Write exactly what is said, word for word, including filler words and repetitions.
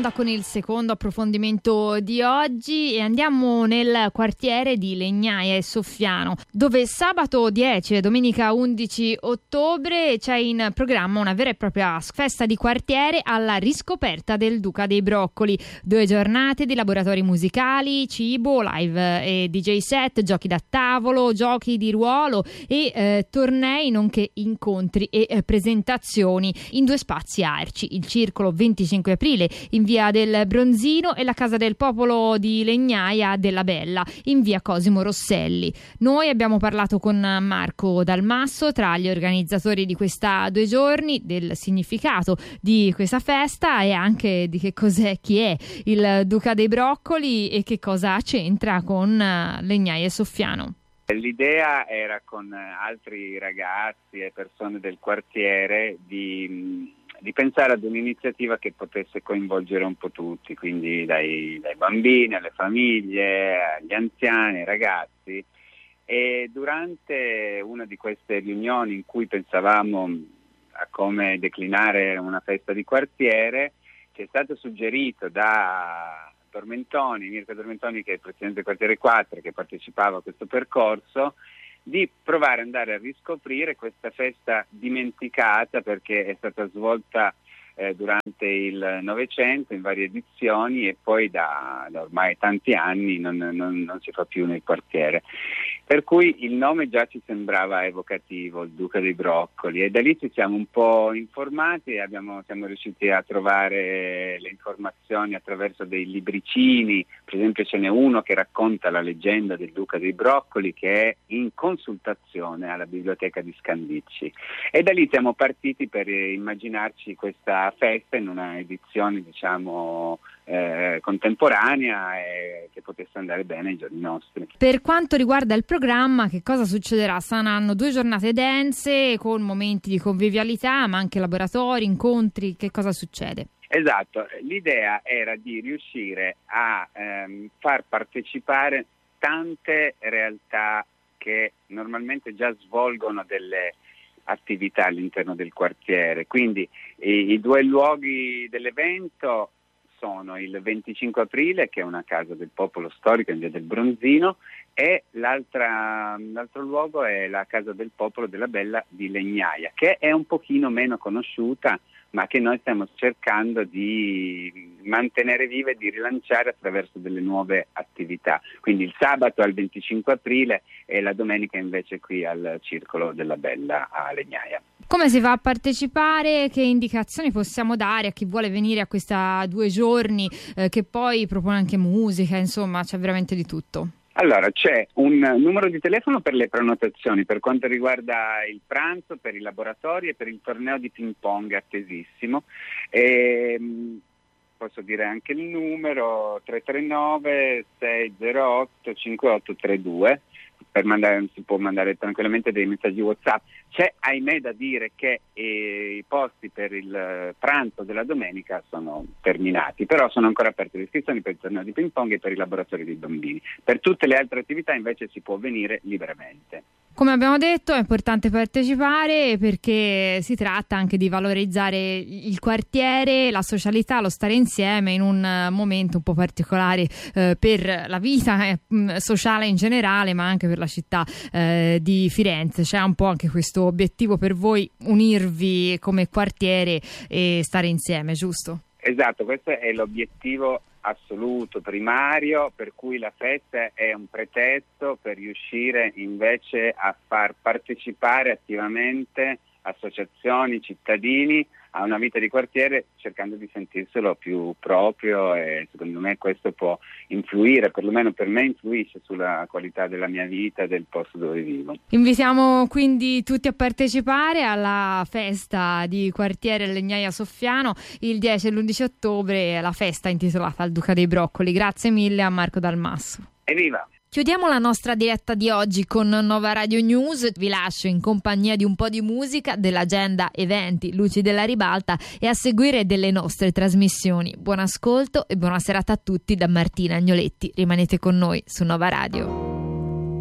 onda con il secondo approfondimento di oggi e andiamo nel quartiere di Legnaia e Soffiano, dove sabato dieci e domenica undici ottobre c'è in programma una vera e propria festa di quartiere alla riscoperta del Duca dei Broccoli. Due giornate di laboratori musicali, cibo, live e D J set, giochi da tavolo, giochi di ruolo e eh, tornei, nonché incontri e eh, presentazioni in due spazi arci: il Circolo venticinque aprile in via del Bronzino e la Casa del Popolo di Legnaia della Bella in via Cosimo Rosselli. Noi abbiamo parlato con Marco Dalmasso, tra gli organizzatori di questa due giorni, del significato di questa festa e anche di che cos'è, chi è il Duca dei Broccoli e che cosa c'entra con Legnaia e Soffiano. L'idea era, con altri ragazzi e persone del quartiere, di di pensare ad un'iniziativa che potesse coinvolgere un po' tutti, quindi dai, dai bambini alle famiglie, agli anziani, ai ragazzi. E durante una di queste riunioni in cui pensavamo a come declinare una festa di quartiere, ci è stato suggerito da Tormentoni, Mirko Tormentoni, che è il presidente del quartiere quattro, che partecipava a questo percorso, di provare ad andare a riscoprire questa festa dimenticata, perché è stata svolta eh, durante il Novecento in varie edizioni e poi da, da ormai tanti anni non, non, non si fa più nel quartiere. Per cui il nome già ci sembrava evocativo, il Duca dei Broccoli, e da lì ci siamo un po' informati e abbiamo, siamo riusciti a trovare le informazioni attraverso dei libricini. Per esempio ce n'è uno che racconta la leggenda del Duca dei Broccoli, che è in consultazione alla biblioteca di Scandicci, e da lì siamo partiti per immaginarci questa festa in una edizione, diciamo, Eh, contemporanea e che potesse andare bene ai giorni nostri. Per quanto riguarda il programma, che cosa succederà? Saranno due giornate dense con momenti di convivialità, ma anche laboratori, incontri. Che cosa succede? Esatto, l'idea era di riuscire a ehm, far partecipare tante realtà che normalmente già svolgono delle attività all'interno del quartiere, quindi i, i due luoghi dell'evento sono il venticinque aprile, che è una casa del popolo storica in via del Bronzino, e l'altra, l'altro luogo è la Casa del Popolo della Bella di Legnaia, che è un pochino meno conosciuta, ma che noi stiamo cercando di mantenere viva e di rilanciare attraverso delle nuove attività. Quindi il sabato al venticinque aprile e la domenica invece qui al Circolo della Bella a Legnaia. Come si fa a partecipare? Che indicazioni possiamo dare a chi vuole venire a questa due giorni, eh, che poi propone anche musica, insomma c'è veramente di tutto? Allora, c'è un numero di telefono per le prenotazioni per quanto riguarda il pranzo, per i laboratori e per il torneo di ping pong attesissimo. E, posso dire anche il numero tre tre nove sei zero otto cinque otto tre due. Per mandare, si può mandare tranquillamente dei messaggi WhatsApp. C'è, ahimè, da dire che eh, i posti per il pranzo della domenica sono terminati, però sono ancora aperte le iscrizioni per il torneo di ping pong e per i laboratori dei bambini. Per tutte le altre attività invece si può venire liberamente. Come abbiamo detto, è importante partecipare perché si tratta anche di valorizzare il quartiere, la socialità, lo stare insieme in un momento un po' particolare eh, per la vita eh, sociale in generale, ma anche per la città eh, di Firenze. C'è un po' anche questo obiettivo per voi, unirvi come quartiere e stare insieme, giusto? Esatto, questo è l'obiettivo assoluto, primario, per cui la festa è un pretesto per riuscire invece a far partecipare attivamente associazioni, cittadini a una vita di quartiere, cercando di sentirselo più proprio, e secondo me questo può influire, perlomeno per me influisce sulla qualità della mia vita e del posto dove vivo. Invitiamo quindi tutti a partecipare alla festa di quartiere Legnaia Soffiano il dieci e l'undici ottobre, la festa intitolata al Duca dei Broccoli. Grazie mille a Marco Dalmasso. Evviva! Chiudiamo la nostra diretta di oggi con Nova Radio News. Vi lascio in compagnia di un po' di musica, dell'agenda eventi Luci della Ribalta e a seguire delle nostre trasmissioni. Buon ascolto e buona serata a tutti da Martina Agnoletti. Rimanete con noi su Nova Radio.